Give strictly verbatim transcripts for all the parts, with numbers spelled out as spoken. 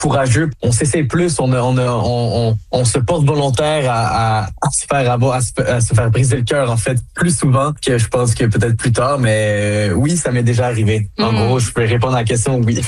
courageux. On s'essaie plus, on, a, on, a, on, on, on se porte volontaire à, à, à se faire avoir, à se, à se faire briser le cœur, en fait, plus souvent que je pense que peut-être plus tard. Mais euh, oui, ça m'est déjà arrivé. En mmh. gros, je peux répondre à la question, oui.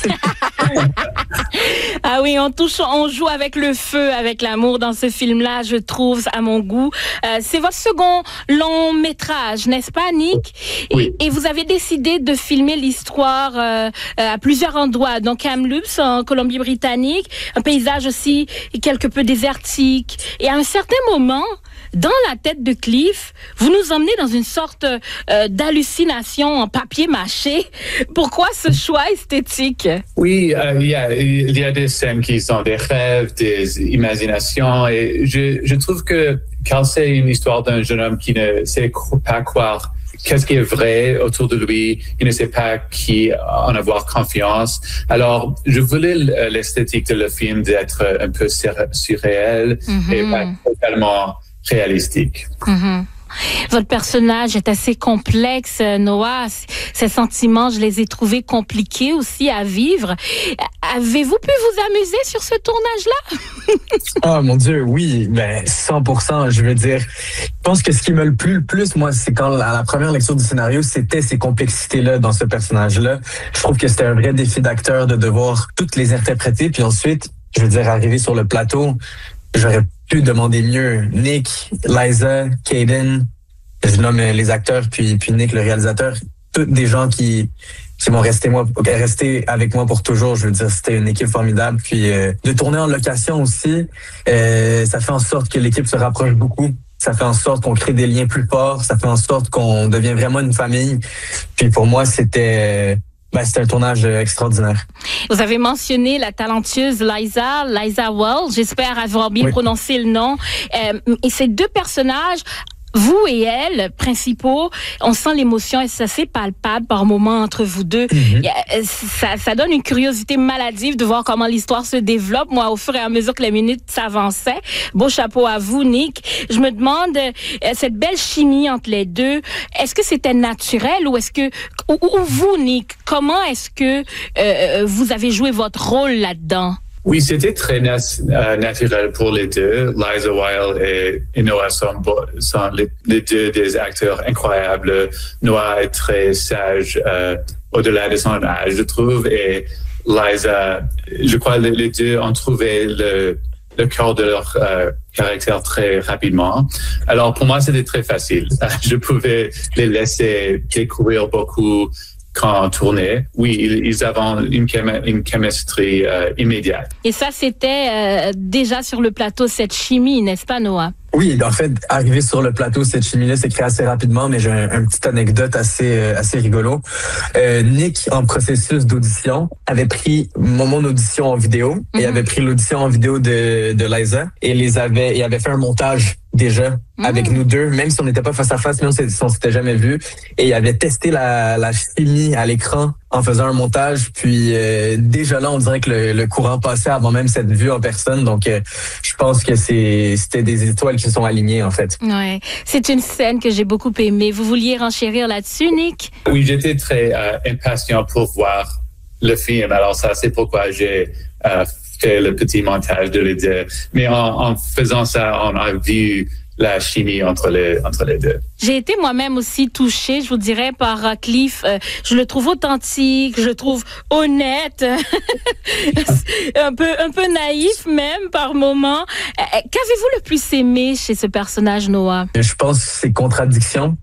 Ah oui, on touche, on joue avec le feu, avec l'amour dans ce film-là, je trouve, à mon goût. Euh, c'est votre second long métrage, n'est-ce pas, Nick? Oui. Et, et vous avez décidé de filmer l'histoire euh, à plusieurs endroits, donc Kamloops, en Colombie-Britannique, un paysage aussi quelque peu désertique. Et à un certain moment, dans la tête de Cliff, vous nous emmenez dans une sorte euh, d'hallucination en papier mâché. Pourquoi ce choix esthétique? Oui, euh, il, y a, il y a des scènes qui sont des rêves, des imaginations, et je, je trouve que quand c'est une histoire d'un jeune homme qui ne sait pas croire qu'est-ce qui est vrai autour de lui, il ne sait pas qui en avoir confiance. Alors, je voulais l'esthétique de le film d'être un peu surréel mm-hmm. et pas totalement réalistique. Mm-hmm. Votre personnage est assez complexe, Noah. Ces sentiments, je les ai trouvés compliqués aussi à vivre. Avez-vous pu vous amuser sur ce tournage-là? Oh mon Dieu, oui, ben cent pour cent. Je veux dire, je pense que ce qui me le plu le plus, moi, c'est quand à la première lecture du scénario, c'était ces complexités-là dans ce personnage-là. Je trouve que c'était un vrai défi d'acteur de devoir toutes les interpréter. Puis ensuite, je veux dire, arriver sur le plateau, j'aurais pu demander mieux. Nick, Liza, Caden, je nomme les acteurs, puis, puis Nick, le réalisateur, tous des gens qui, qui m'ont resté, moi, resté avec moi pour toujours. Je veux dire, c'était une équipe formidable. Puis euh, de tourner en location aussi, euh, ça fait en sorte que l'équipe se rapproche beaucoup. Ça fait en sorte qu'on crée des liens plus forts. Ça fait en sorte qu'on devient vraiment une famille. Puis pour moi, c'était... Ben, c'était un tournage extraordinaire. Vous avez mentionné la talentueuse Liza, Liza Wells. J'espère avoir bien oui. prononcé le nom. Euh, et ces deux personnages, vous et elle, principaux, on sent l'émotion et c'est assez palpable par moments entre vous deux. Mm-hmm. Ça, ça donne une curiosité maladive de voir comment l'histoire se développe. Moi, au fur et à mesure que les minutes s'avançaient, beau chapeau à vous, Nick. Je me demande, cette belle chimie entre les deux, est-ce que c'était naturel ou est-ce que, ou, ou vous, Nick, comment est-ce que euh, vous avez joué votre rôle là-dedans? Oui, c'était très nat- euh, naturel pour les deux. Liza Weil et, et Noah sont, sont les, les deux des acteurs incroyables. Noah est très sage euh, au-delà de son âge, je trouve. Et Liza, je crois que les deux ont trouvé le, le cœur de leur euh, caractère très rapidement. Alors pour moi, c'était très facile. Je pouvais les laisser découvrir beaucoup quand on tournait. Oui, ils, ils avaient une, chem- une chemistry euh, immédiate. Et ça, c'était euh, déjà sur le plateau, cette chimie, n'est-ce pas, Noah? Oui, en fait, arriver sur le plateau, cette chimie-là s'est créée assez rapidement, mais j'ai un, un petite anecdote assez euh, assez rigolo. Euh, Nick, en processus d'audition, avait pris mon, mon audition en vidéo mm-hmm. et avait pris l'audition en vidéo de, de Liza et les avait, et avait fait un montage déjà mmh. avec nous deux, même si on n'était pas face à face, même si on s'était jamais vu. Et il avait testé la, la chimie à l'écran en faisant un montage. Puis euh, déjà là, on dirait que le, le courant passait avant même cette vue en personne. Donc, euh, je pense que c'est c'était des étoiles qui se sont alignées, en fait. Ouais, c'est une scène que j'ai beaucoup aimée. Vous vouliez renchérir là-dessus, Nick? Oui, j'étais très euh, impatient pour voir le film. Alors ça, c'est pourquoi j'ai euh, fait le petit montage de les deux. Mais en, en faisant ça, on a vu la chimie entre les, entre les deux. J'ai été moi-même aussi touchée, je vous dirais, par uh, Cliff. Euh, je le trouve authentique, je le trouve honnête, un peu, un peu naïf même par moments. Euh, qu'avez-vous le plus aimé chez ce personnage, Noah? Je pense que ses contradictions.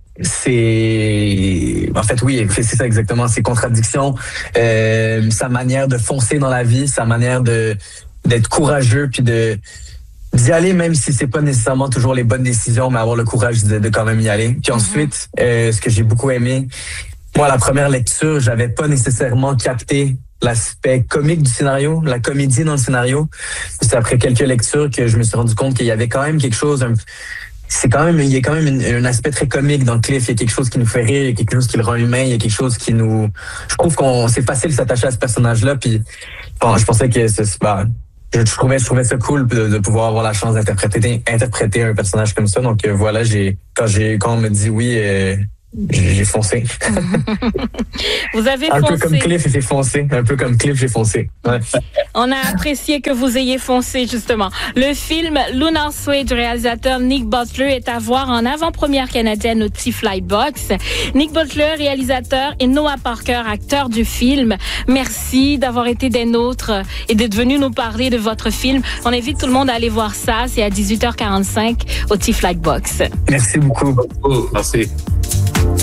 C'est en fait oui c'est ça exactement, ses contradictions, euh, sa manière de foncer dans la vie, sa manière de d'être courageux puis de d'y aller même si c'est pas nécessairement toujours les bonnes décisions, mais avoir le courage de, de quand même y aller. Puis ensuite, euh, ce que j'ai beaucoup aimé, moi à la première lecture, j'avais pas nécessairement capté l'aspect comique du scénario, la comédie dans le scénario. C'est après quelques lectures que je me suis rendu compte qu'il y avait quand même quelque chose un, c'est quand même, il y a quand même une, un aspect très comique dans Cliff. Il y a quelque chose qui nous fait rire, il y a quelque chose qui le rend humain, il y a quelque chose qui nous, je trouve qu'on, c'est facile de s'attacher à ce personnage-là. Puis, bon, je pensais que c'est, bah, je, je trouvais, je trouvais ça cool de, de pouvoir avoir la chance d'interpréter, interpréter un personnage comme ça. Donc, euh, voilà, j'ai, quand j'ai, quand on me dit oui, euh, j'ai foncé. Vous avez un foncé. Un peu comme Cliff, j'ai foncé. Un peu comme Cliff, j'ai foncé. Ouais. On a apprécié que vous ayez foncé, justement. Le film Lunar Sway du réalisateur Nick Butler est à voir en avant-première canadienne au T-Fly Box. Nick Butler, réalisateur, et Noah Parker, acteur du film. Merci d'avoir été des nôtres et d'être venu nous parler de votre film. On invite tout le monde à aller voir ça. C'est à dix-huit heures quarante-cinq au T-Fly Box. Merci beaucoup. Merci.